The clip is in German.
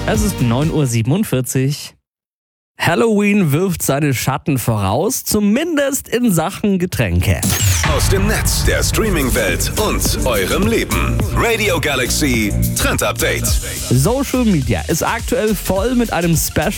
Es ist 9:47 Uhr. Halloween wirft seine Schatten voraus, zumindest in Sachen Getränke. Aus dem Netz, der Streaming-Welt und eurem Leben. Radio Galaxy Trend Update. Social Media ist aktuell voll mit einem Special